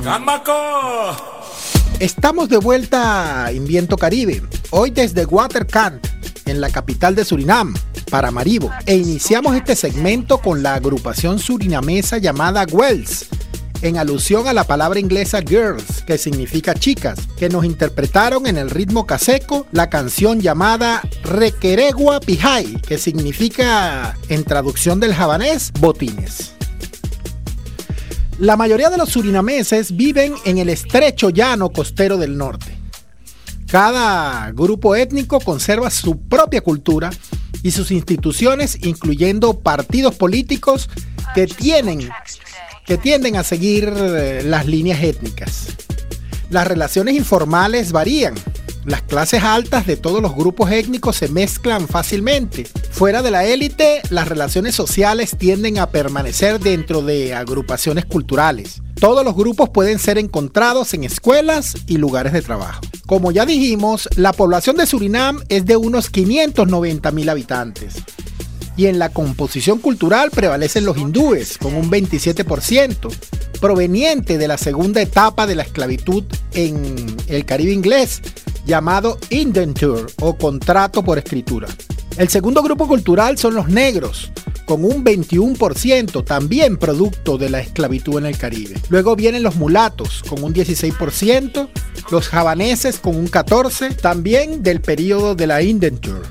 ¡Cámaco! Estamos de vuelta en Viento Caribe, hoy desde Waterkant, en la capital de Surinam, Paramaribo, e iniciamos este segmento con la agrupación surinamesa llamada Wells, en alusión a la palabra inglesa girls, que significa chicas, que nos interpretaron en el ritmo caseco la canción llamada Requeregua Pijay, que significa, en traducción del javanés, botines. La mayoría de los surinameses viven en el estrecho llano costero del norte. Cada grupo étnico conserva su propia cultura y sus instituciones, incluyendo partidos políticos que tienden a seguir las líneas étnicas. Las relaciones informales varían. Las clases altas de todos los grupos étnicos se mezclan fácilmente. Fuera de la élite, las relaciones sociales tienden a permanecer dentro de agrupaciones culturales. Todos los grupos pueden ser encontrados en escuelas y lugares de trabajo. Como ya dijimos, la población de Surinam es de unos 590,000 habitantes. Y en la composición cultural prevalecen los hindúes, con un 27%, proveniente de la segunda etapa de la esclavitud en el Caribe inglés, llamado indenture o contrato por escritura. El segundo grupo cultural son los negros, con un 21%, también producto de la esclavitud en el Caribe. Luego vienen los mulatos, con un 16%, los javaneses con un 14%, también del periodo de la indenture.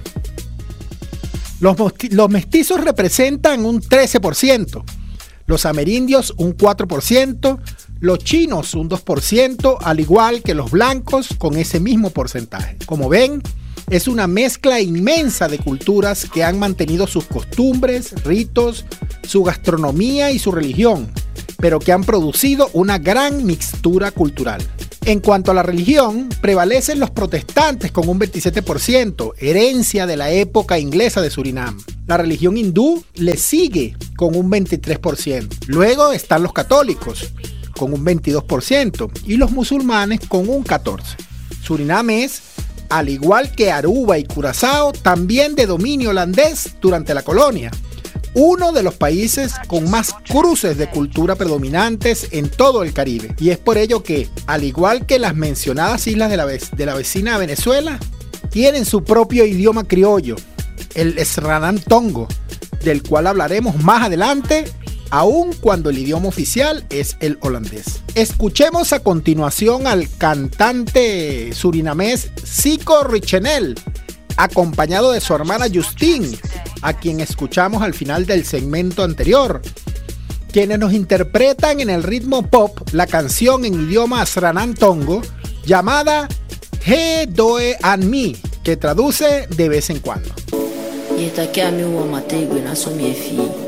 Los mestizos representan un 13%, los amerindios un 4%, los chinos un 2%, al igual que los blancos con ese mismo porcentaje. Como ven, es una mezcla inmensa de culturas que han mantenido sus costumbres, ritos, su gastronomía y su religión, pero que han producido una gran mixtura cultural. En cuanto a la religión, prevalecen los protestantes con un 27%, herencia de la época inglesa de Surinam. La religión hindú le sigue con un 23%. Luego están los católicos con un 22% y los musulmanes con un 14%. Surinam es, al igual que Aruba y Curazao, también de dominio holandés durante la colonia. Uno de los países con más cruces de cultura predominantes en todo el Caribe. Y es por ello que, al igual que las mencionadas islas de la vecina Venezuela, tienen su propio idioma criollo, el Sranan Tongo, del cual hablaremos más adelante, aun cuando el idioma oficial es el holandés. Escuchemos a continuación al cantante surinamés Zico Richenel, acompañado de su hermana Justine, a quien escuchamos al final del segmento anterior, quienes nos interpretan en el ritmo pop la canción en idioma Sranan Tongo llamada He Doe An Mi, que traduce de vez en cuando.